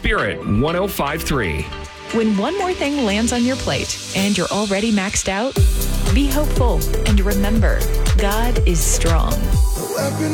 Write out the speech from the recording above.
Spirit 105.3. When one more thing lands on your plate and you're already maxed out, be hopeful and remember, God is strong.